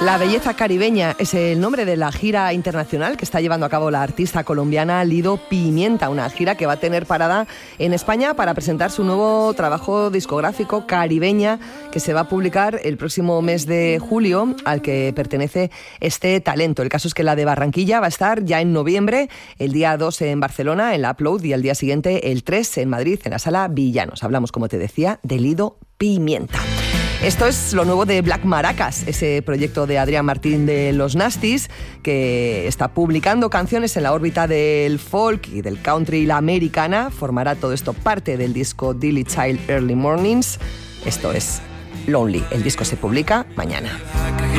La belleza caribeña es el nombre de la gira internacional que está llevando a cabo la artista colombiana Lido Pimienta, una gira que va a tener parada en España para presentar su nuevo trabajo discográfico Caribeña, que se va a publicar el próximo mes de julio, al que pertenece este talento. El caso es que la de Barranquilla va a estar ya en noviembre, el día 2 en Barcelona, en la Upload, y al día siguiente, el 3 en Madrid, en la Sala Villanos. Hablamos, como te decía, de Lido Pimienta. Esto es lo nuevo de Black Maracas, ese proyecto de Adrián Martín de Los Nasties, que está publicando canciones en la órbita del folk y del country y la americana. Formará todo esto parte del disco Dilly Child Early Mornings. Esto es Lonely. El disco se publica mañana.